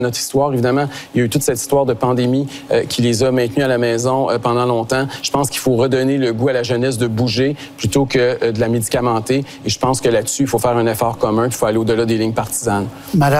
notre histoire. Évidemment, il y a eu toute cette histoire de pandémie qui les a maintenus à la maison pendant longtemps. Je pense qu'il faut redonner le goût à la jeunesse de bouger plutôt que de la médicamenter. Et je pense que là-dessus, il faut faire un effort commun, il faut aller au-delà des lignes partisanes. Madame